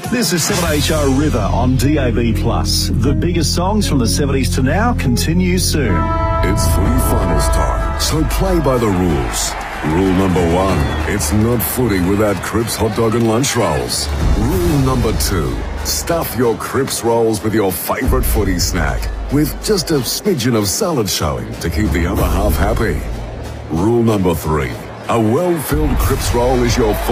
This is 7HO River on DAB+. The biggest songs from the 70s to now continue soon. It's footy finals time, so play by the rules. Rule number 1, it's not footy without Cripps hot dog and lunch rolls. Rule number 2, stuff your Cripps rolls with your favourite footy snack, with just a smidgen of salad showing to keep the other half happy. Rule number 3, a well-filled Cripps roll is your